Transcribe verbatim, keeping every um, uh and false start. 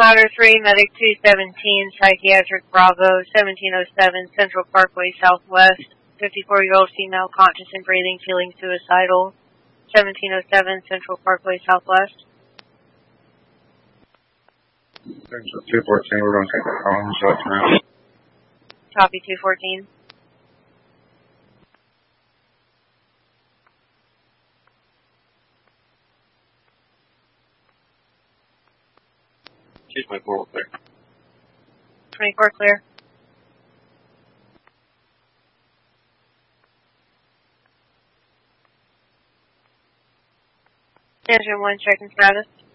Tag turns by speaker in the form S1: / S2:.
S1: Ladder three, Medic two seventeen, Psychiatric Bravo, seventeen oh seven, Central Parkway Southwest, fifty-four-year-old female, conscious and breathing, feeling suicidal, seventeen oh seven, Central Parkway Southwest.
S2: Thanks for two fourteen, we're going to take that call and shut now.
S1: Copy two fourteen.
S2: She's my four clear.
S1: twenty-four clear. Engine one, checking status.